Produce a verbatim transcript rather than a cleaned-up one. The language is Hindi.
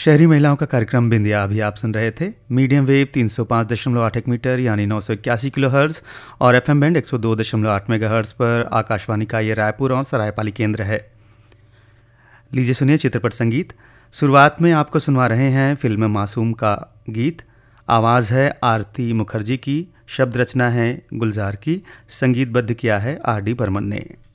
शहरी महिलाओं का कार्यक्रम बिंदिया अभी आप सुन रहे थे। मीडियम वेव तीन सौ पाँच दशमलव आठ एक मीटर यानी नौ सौ इक्यासी किलो हर्ट्ज और एफ एम बैंड एक सौ दो दशमलव आठ मेगा हर्ट्ज पर आकाशवाणी का ये रायपुर और सरायपाली केंद्र है। लीजिए सुनिए चित्रपट संगीत। शुरुआत में आपको सुनवा रहे हैं फिल्म मासूम का गीत। आवाज़ है आरती मुखर्जी की, शब्द रचना है गुलजार की, संगीतबद्ध किया है आर डी बर्मन ने।